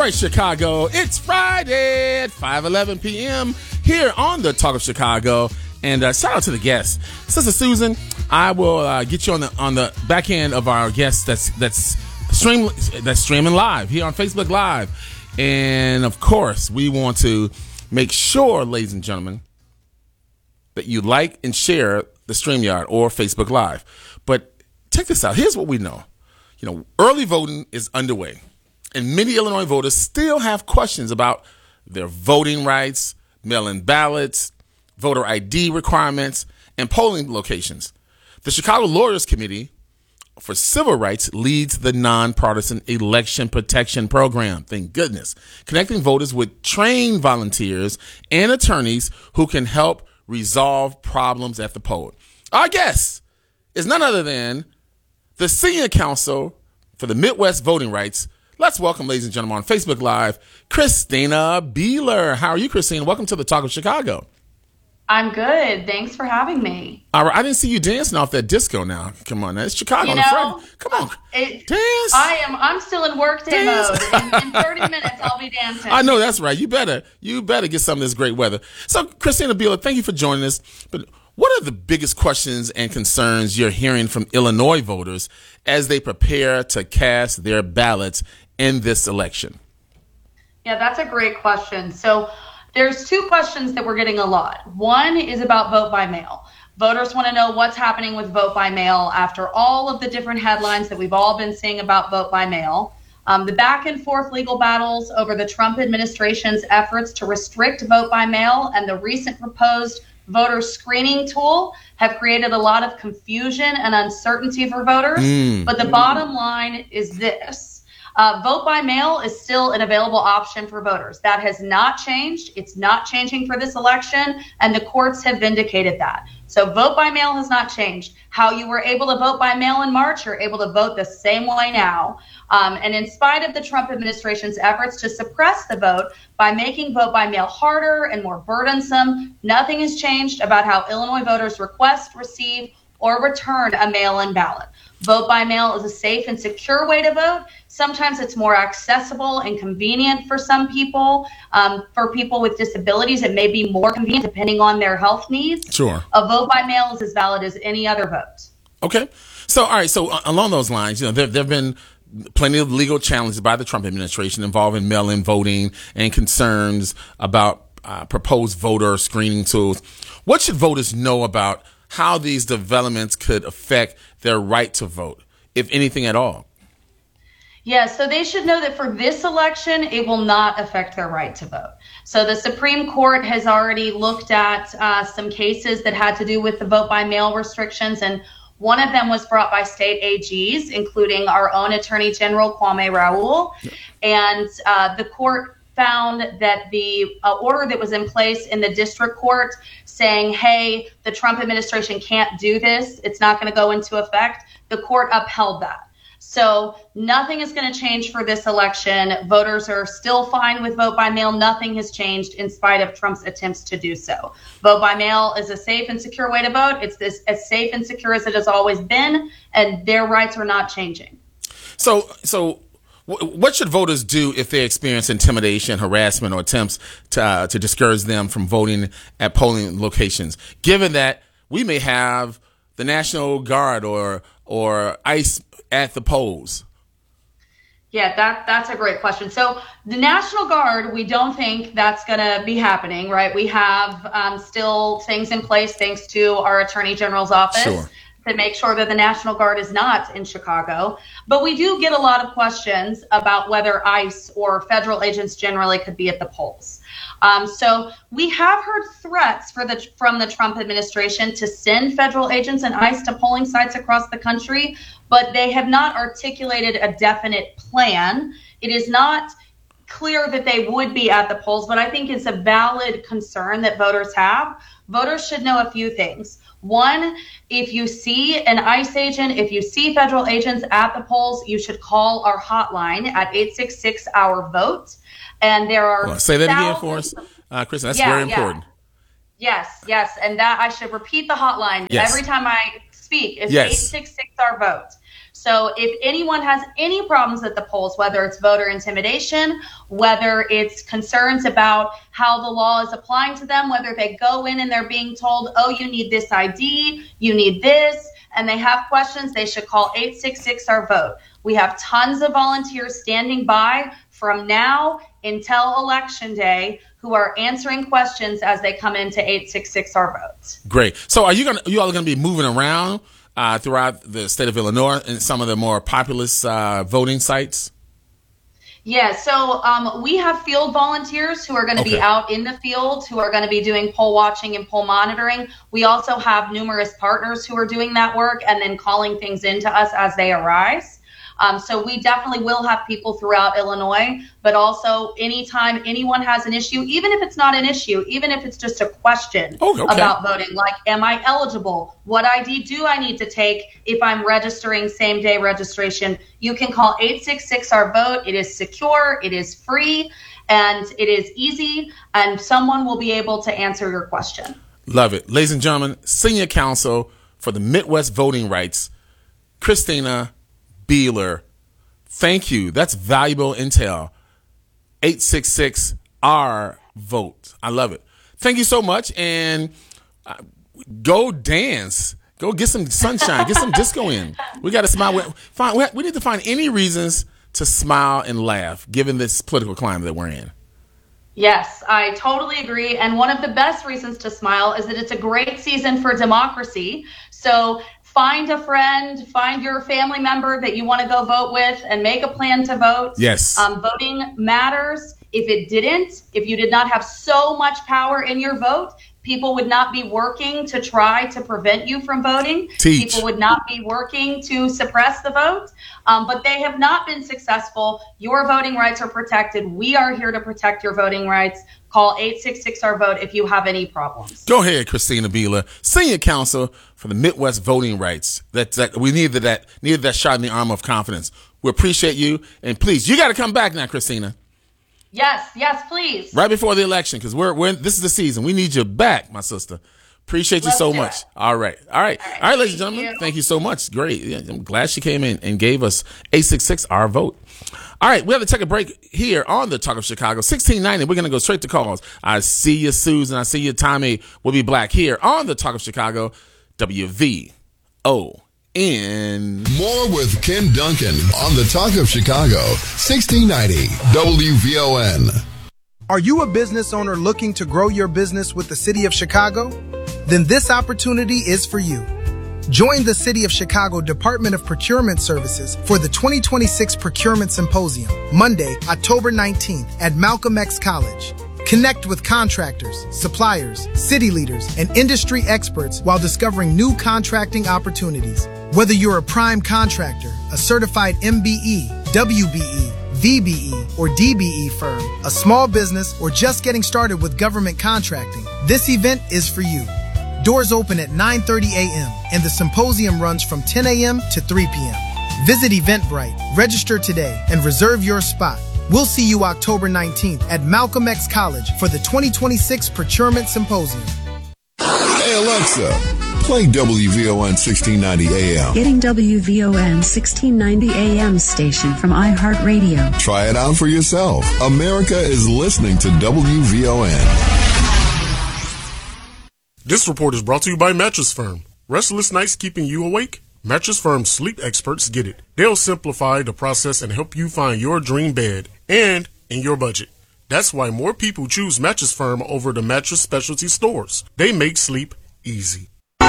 right, Chicago. It's Friday at 5:11 p.m. here on the Talk of Chicago. And shout out to the guests. Sister Susan, I will get you on the back end of our guests that's streaming live here on Facebook Live. And, of course, we want to make sure, ladies and gentlemen, that you like and share the StreamYard or Facebook Live. But check this out. Here's what we know. Early voting is underway, and many Illinois voters still have questions about their voting rights, mail-in ballots, voter ID requirements, and polling locations. The Chicago Lawyers Committee for Civil Rights leads the nonpartisan election protection program, thank goodness, connecting voters with trained volunteers and attorneys who can help resolve problems at the poll. Our guest is none other than the Senior Counsel for the Midwest Voting Rights. Let's welcome, ladies and gentlemen, on Facebook Live, Christina Beeler. How are you, Christina? Welcome to the Talk of Chicago. I'm good. Thanks for having me. All right, I didn't see you dancing off that disco now. Come on, it's Chicago. Come on, dance. I'm still in workday mode. In 30 minutes, I'll be dancing. I know that's right. You better get some of this great weather. So, Christina Beeler, thank you for joining us. But what are the biggest questions and concerns you're hearing from Illinois voters as they prepare to cast their ballots in this election? Yeah, that's a great question. So there's two questions that we're getting a lot. One is about vote by mail. Voters want to know what's happening with vote by mail after all of the different headlines that we've all been seeing about vote by mail. The back and forth legal battles over the Trump administration's efforts to restrict vote by mail and the recent proposed voter screening tool have created a lot of confusion and uncertainty for voters. But the bottom line is this. Vote by mail is still an available option for voters. That has not changed. It's not changing for this election, and the courts have vindicated that. So vote by mail has not changed. How you were able to vote by mail in March, you're able to vote the same way now. And in spite of the Trump administration's efforts to suppress the vote by making vote by mail harder and more burdensome, nothing has changed about how Illinois voters request, receive, or return a mail-in ballot. Vote by mail is a safe and secure way to vote. Sometimes it's more accessible and convenient for some people. For people with disabilities, it may be more convenient depending on their health needs. Sure. A vote by mail is as valid as any other vote. Okay. So, all right. So along those lines, there have been plenty of legal challenges by the Trump administration involving mail-in voting and concerns about proposed voter screening tools. What should voters know about how these developments could affect their right to vote, if anything at all? Yeah, so they should know that for this election, it will not affect their right to vote. So the Supreme Court has already looked at some cases that had to do with the vote by mail restrictions, and one of them was brought by state AGs, including our own Attorney General Kwame Raoul. And the court found that the order that was in place in the district court saying, hey, the Trump administration can't do this, it's not going to go into effect, the court upheld that. So nothing is going to change for this election. Voters are still fine with vote by mail. Nothing has changed in spite of Trump's attempts to do so. Vote by mail is a safe and secure way to vote. It's as safe and secure as it has always been, and their rights are not changing. So what should voters do if they experience intimidation, harassment, or attempts to discourage them from voting at polling locations, given that we may have the National Guard or ICE at the polls? Yeah, that's a great question. So the National Guard, we don't think that's going to be happening, right? We have still things in place thanks to our Attorney General's office. Sure. To make sure that the National Guard is not in Chicago. But we do get a lot of questions about whether ICE or federal agents generally could be at the polls. So we have heard threats from the Trump administration to send federal agents and ICE to polling sites across the country, but they have not articulated a definite plan. It is not clear that they would be at the polls, but I think it's a valid concern that voters have. Voters should know a few things. One, if you see an ICE agent, if you see federal agents at the polls, you should call our hotline at 866-OUR-VOTE. And there are say that again for us, Kristen. That's very important. Yes. And that I should repeat the hotline every time I speak. It's 866-OUR-VOTE. So if anyone has any problems at the polls, whether it's voter intimidation, whether it's concerns about how the law is applying to them, whether they go in and they're being told, oh, you need this ID, you need this, and they have questions, they should call 866-OUR-VOTE. We have tons of volunteers standing by from now until Election Day who are answering questions as they come into 866-OUR-VOTE. Great. So are you all going to be moving around throughout the state of Illinois and some of the more populous voting sites? Yeah, so we have field volunteers who are going to be out in the field, who are going to be doing poll watching and poll monitoring. We also have numerous partners who are doing that work and then calling things into us as they arise. So we definitely will have people throughout Illinois, but also anytime anyone has an issue, even if it's not an issue, even if it's just a question about voting, like, am I eligible? What ID do I need to take if I'm registering same-day registration? You can call 866-OUR-VOTE. It is secure, it is free, and it is easy, and someone will be able to answer your question. Love it. Ladies and gentlemen, Senior Counsel for the Midwest Voting Rights, Christina Beeler, thank you. That's valuable intel. 866-OUR-VOTE. I love it. Thank you so much. And go dance. Go get some sunshine. Get some disco in. We got to smile. We need to find any reasons to smile and laugh, given this political climate that we're in. Yes, I totally agree. And one of the best reasons to smile is that it's a great season for democracy. So find a friend, find your family member that you want to go vote with and make a plan to vote. Yes. Voting matters. If you did not have so much power in your vote, people would not be working to try to prevent you from voting. People would not be working to suppress the vote. But they have not been successful. Your voting rights are protected. We are here to protect your voting rights. Call 866-OUR-VOTE if you have any problems. Go ahead, Christina Beeler, Senior Counsel for the Midwest Voting Rights. We needed that shot in the arm of confidence. We appreciate you, and please, you got to come back now, Christina. Yes, please. Right before the election, because this is the season. We need you back, my sister. Appreciate you so much. All right, ladies and gentlemen. Thank you so much. Great. Yeah, I'm glad she came in and gave us 866-OUR-VOTE. All right, we have to take a break here on the Talk of Chicago. 1690, we're going to go straight to calls. I see you, Susan. I see you, Tommy. We'll be black here on the Talk of Chicago, WVON. More with Ken Duncan on the Talk of Chicago, 1690 WVON. Are you a business owner looking to grow your business with the City of Chicago? Then this opportunity is for you. Join the City of Chicago Department of Procurement Services for the 2026 Procurement Symposium, Monday, October 19th at Malcolm X College. Connect with contractors, suppliers, city leaders, and industry experts while discovering new contracting opportunities. Whether you're a prime contractor, a certified MBE, WBE, VBE, or DBE firm, a small business, or just getting started with government contracting, this event is for you. Doors open at 9:30 a.m. and the symposium runs from 10 a.m. to 3 p.m. Visit Eventbrite, register today, and reserve your spot. We'll see you October 19th at Malcolm X College for the 2026 Procurement Symposium. Hey Alexa, play WVON 1690 AM. Getting WVON 1690 AM station from iHeartRadio. Try it out for yourself. America is listening to WVON. This report is brought to you by Mattress Firm. Restless nights keeping you awake? Mattress Firm's sleep experts get it. They'll simplify the process and help you find your dream bed and in your budget. That's why more people choose Mattress Firm over the mattress specialty stores. They make sleep easy.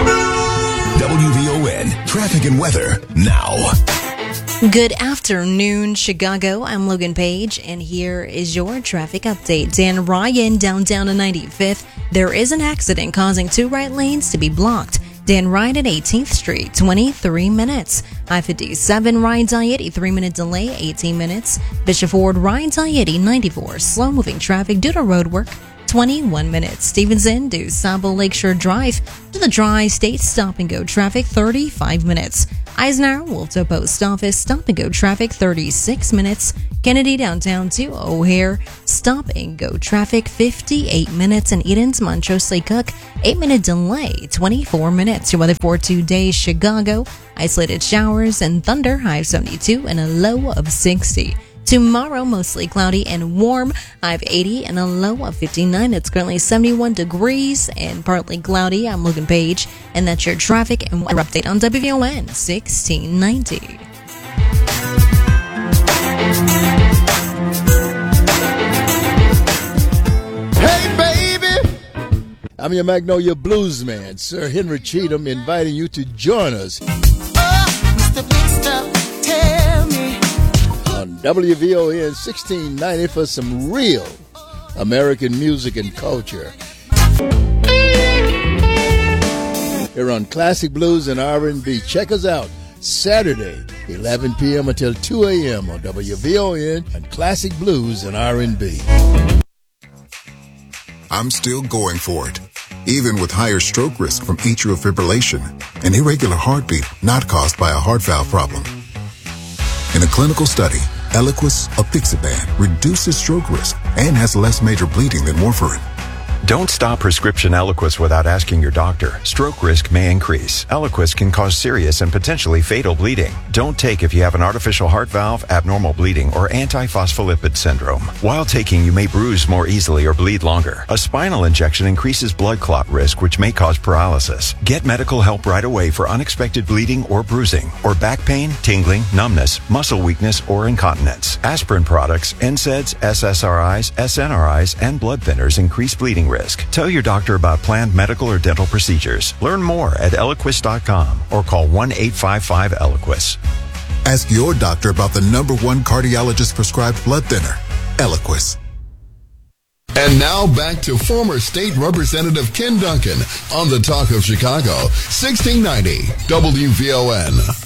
WVON traffic and weather now. Good afternoon, Chicago. I'm Logan Page, and here is your traffic update. Dan Ryan, downtown to 95th. There is an accident causing 2 right lanes to be blocked. Dan Ryan at 18th Street, 23 minutes. I-57 Ryan-Diety, 3-minute delay, 18 minutes. Bishop Ford Ryan-Diety, 94. Slow-moving traffic due to road work, 21 minutes. Stevenson to Sabo Lakeshore Drive to the Tri-State stop-and-go traffic, 35 minutes. Eisenhower Wolftown Post Office stop-and-go traffic, 36 minutes. Kennedy downtown to O'Hare, stop and go traffic 58 minutes, and Eden's Montrose Cook 8-minute delay 24 minutes. Your weather for today: Chicago, isolated showers and thunder, high of 72 and a low of 60. Tomorrow, mostly cloudy and warm, high of 80 and a low of 59. It's currently 71 degrees and partly cloudy. I'm Logan Page, and that's your traffic and weather update on WVON 1690. Hey, baby! I'm your Magnolia Blues man, Sir Henry Cheatham, inviting you to join us Mr. Big Stuff, tell me. on WVON 1690 for some real American music and culture. Here on Classic Blues and R&B. Check us out Saturday, 11 p.m. until 2 a.m. on WVON and Classic Blues and R&B. I'm still going for it, even with higher stroke risk from atrial fibrillation, an irregular heartbeat not caused by a heart valve problem. In a clinical study, Eliquis apixaban reduces stroke risk and has less major bleeding than warfarin. Don't stop prescription Eliquis without asking your doctor. Stroke risk may increase. Eliquis can cause serious and potentially fatal bleeding. Don't take if you have an artificial heart valve, abnormal bleeding, or antiphospholipid syndrome. While taking, you may bruise more easily or bleed longer. A spinal injection increases blood clot risk, which may cause paralysis. Get medical help right away for unexpected bleeding or bruising, or back pain, tingling, numbness, muscle weakness, or incontinence. Aspirin products, NSAIDs, SSRIs, SNRIs, and blood thinners increase bleeding risk. Tell your doctor about planned medical or dental procedures. Learn more at Eliquis.com or call 1-855-ELIQUIS. Ask your doctor about the #1 cardiologist prescribed blood thinner, Eliquis. And now back to former State Representative Ken Duncan on the Talk of Chicago, 1690 WVON.